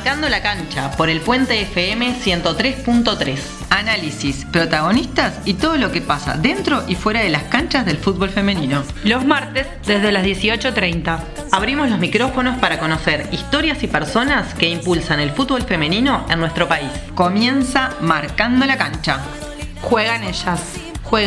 Marcando la cancha por el Puente FM 103.3. Análisis, protagonistas y todo lo que pasa dentro y fuera de las canchas del fútbol femenino. Los martes desde las 18:30. Abrimos los micrófonos para conocer historias y personas que impulsan el fútbol femenino en nuestro país. Comienza Marcando la cancha. Juegan ellas.